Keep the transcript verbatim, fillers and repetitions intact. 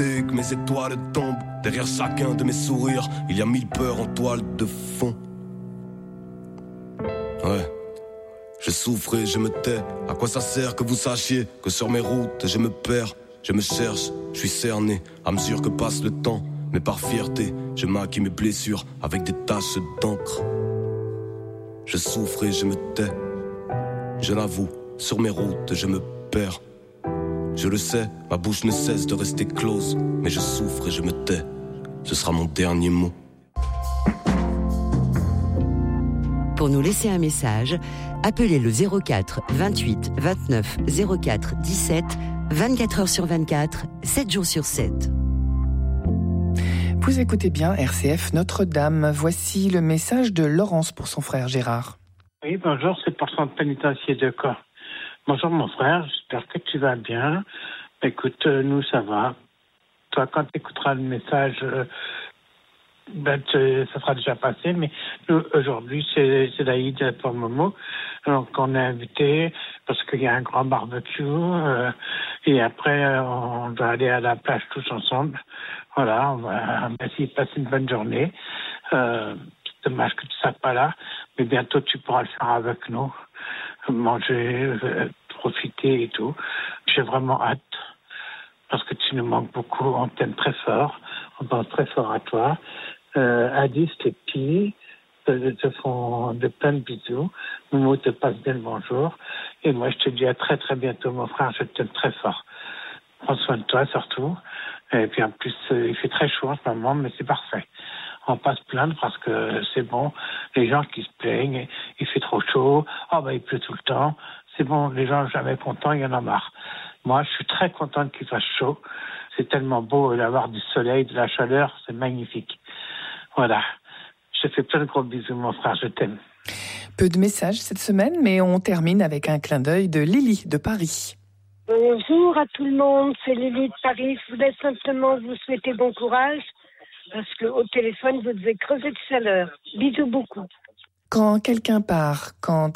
Que mes étoiles tombent, derrière chacun de mes sourires, il y a mille peurs en toile de fond. Ouais, je souffre et je me tais. À quoi ça sert que vous sachiez que sur mes routes je me perds, je me cherche, je suis cerné à mesure que passe le temps. Mais par fierté, je maquille mes blessures avec des taches d'encre. Je souffre et je me tais. Je l'avoue, sur mes routes je me perds. Je le sais, ma bouche ne cesse de rester close, mais je souffre et je me tais. Ce sera mon dernier mot. Pour nous laisser un message, appelez le zéro quatre vingt-huit vingt-neuf zéro quatre dix-sept, vingt-quatre heures sur vingt-quatre, sept jours sur sept. Vous écoutez bien R C F Notre-Dame. Voici le message de Laurence pour son frère Gérard. Oui, bonjour, c'est pour son pénitencier de corps. Bonjour mon frère, j'espère que tu vas bien. Écoute, euh, nous ça va. Toi, quand tu écouteras le message, euh, ben, te, ça sera déjà passé. Mais nous, aujourd'hui, c'est, c'est l'Aïd pour Momo. Donc on est invité parce qu'il y a un grand barbecue. Euh, et après, euh, on doit aller à la plage tous ensemble. Voilà, on va, on va essayer de passer une bonne journée. Euh, c'est dommage que tu ne sois pas là. Mais bientôt, tu pourras le faire avec nous. Manger, euh, profiter et tout. J'ai vraiment hâte parce que tu nous manques beaucoup. On t'aime très fort. On pense très fort à toi. Euh, Alice, les petits euh, te font de plein de bisous. Momo te passe bien le bonjour. Et moi, je te dis à très très bientôt, mon frère. Je t'aime très fort. Prends soin de toi surtout. Et puis en plus, euh, il fait très chaud en ce moment, mais c'est parfait. On passe plaindre parce que c'est bon. Les gens qui se plaignent, il fait trop chaud, oh ben il pleut tout le temps. C'est bon, les gens jamais contents, il y en a marre. Moi, je suis très contente qu'il fasse chaud. C'est tellement beau d'avoir du soleil, de la chaleur, c'est magnifique. Voilà. Je te fais plein de gros bisous, mon frère, je t'aime. Peu de messages cette semaine, mais on termine avec un clin d'œil de Lily de Paris. Bonjour à tout le monde, c'est Lily de Paris. Je voulais simplement vous souhaiter bon courage. Parce qu'au téléphone, vous devez crever de chaleur. Bisous beaucoup. Quand quelqu'un part, quand